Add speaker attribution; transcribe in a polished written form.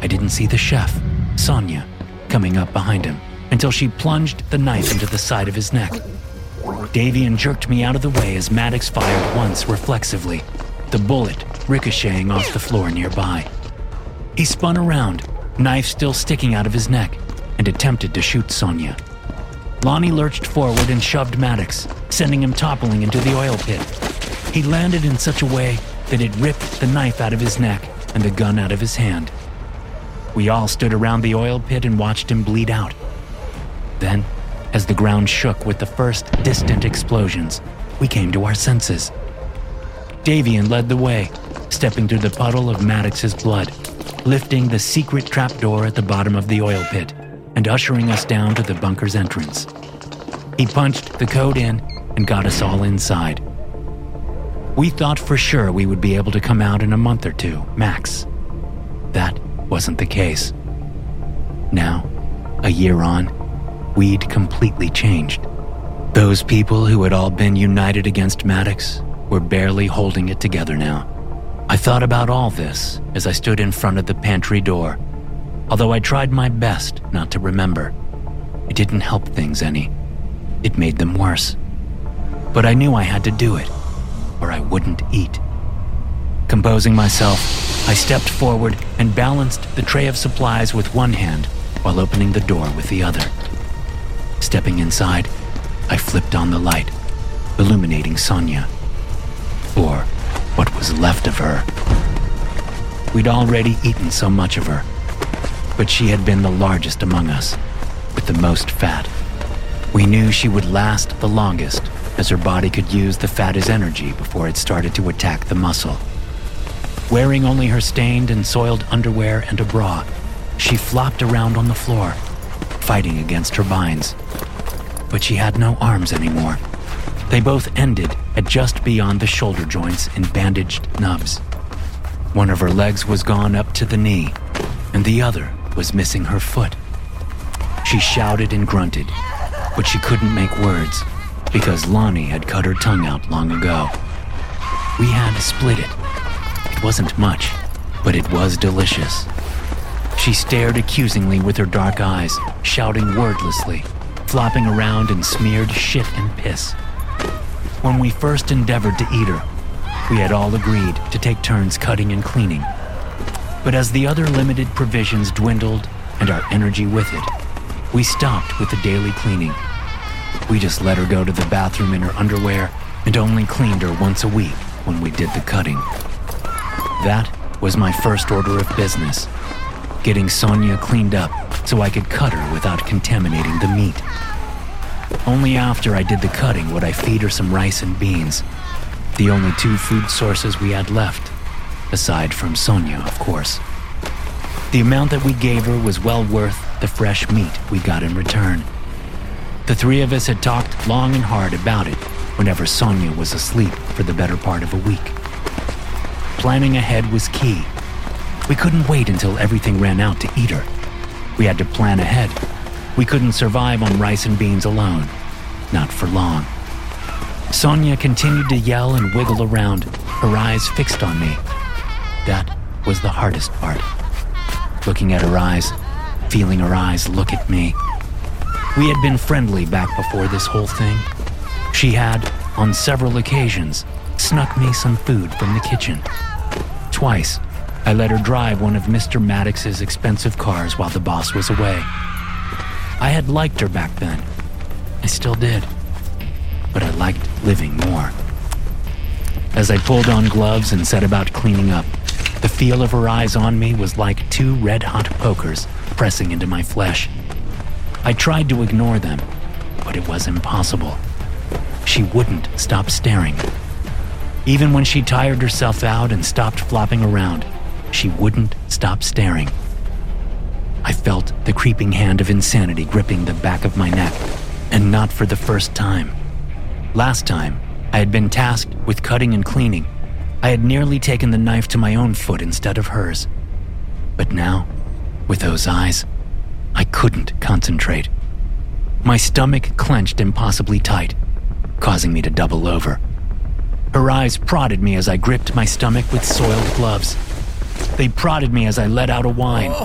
Speaker 1: I didn't see the chef, Sonia, coming up behind him until she plunged the knife into the side of his neck. Davian jerked me out of the way as Maddox fired once reflexively, the bullet ricocheting off the floor nearby. He spun around, knife still sticking out of his neck, and attempted to shoot Sonia. Lonnie lurched forward and shoved Maddox, sending him toppling into the oil pit. He landed in such a way that it ripped the knife out of his neck and the gun out of his hand. We all stood around the oil pit and watched him bleed out. Then, as the ground shook with the first distant explosions, we came to our senses. Davian led the way, stepping through the puddle of Maddox's blood, lifting the secret trapdoor at the bottom of the oil pit and ushering us down to the bunker's entrance. He punched the code in and got us all inside. We thought for sure we would be able to come out in a month or two, max. That wasn't the case. Now, a year on, we'd completely changed. Those people who had all been united against Maddox were barely holding it together now. I thought about all this as I stood in front of the pantry door, although I tried my best not to remember. It didn't help things any. It made them worse. But I knew I had to do it, or I wouldn't eat. Composing myself, I stepped forward and balanced the tray of supplies with one hand while opening the door with the other. Stepping inside, I flipped on the light, illuminating Sonia. Or what was left of her. We'd already eaten so much of her, but she had been the largest among us, with the most fat. We knew she would last the longest, as her body could use the fat as energy before it started to attack the muscle. Wearing only her stained and soiled underwear and a bra, she flopped around on the floor, fighting against her binds. But she had no arms anymore. They both ended at just beyond the shoulder joints in bandaged nubs. One of her legs was gone up to the knee, and the other was missing her foot. She shouted and grunted, but she couldn't make words because Lonnie had cut her tongue out long ago. We had split it. It wasn't much, but it was delicious. She stared accusingly with her dark eyes, shouting wordlessly, flopping around in smeared shit and piss. When we first endeavored to eat her, we had all agreed to take turns cutting and cleaning. But as the other limited provisions dwindled and our energy with it, we stopped with the daily cleaning. We just let her go to the bathroom in her underwear and only cleaned her once a week when we did the cutting. That was my first order of business, getting Sonia cleaned up so I could cut her without contaminating the meat. Only after I did the cutting would I feed her some rice and beans, the only two food sources we had left, aside from Sonia, of course. The amount that we gave her was well worth the fresh meat we got in return. The three of us had talked long and hard about it whenever Sonia was asleep for the better part of a week. Planning ahead was key. We couldn't wait until everything ran out to eat her. We had to plan ahead. We couldn't survive on rice and beans alone. Not for long. Sonia continued to yell and wiggle around, her eyes fixed on me. That was the hardest part. Looking at her eyes, feeling her eyes look at me. We had been friendly back before this whole thing. She had, on several occasions, snuck me some food from the kitchen. Twice, I let her drive one of Mr. Maddox's expensive cars while the boss was away. I had liked her back then. I still did. But I liked living more. As I pulled on gloves and set about cleaning up, the feel of her eyes on me was like two red-hot pokers pressing into my flesh. I tried to ignore them, but it was impossible. She wouldn't stop staring. Even when she tired herself out and stopped flopping around, she wouldn't stop staring. I felt the creeping hand of insanity gripping the back of my neck, and not for the first time. Last time, I had been tasked with cutting and cleaning. I had nearly taken the knife to my own foot instead of hers. But now, with those eyes, I couldn't concentrate. My stomach clenched impossibly tight, causing me to double over. Her eyes prodded me as I gripped my stomach with soiled gloves. They prodded me as I let out a whine,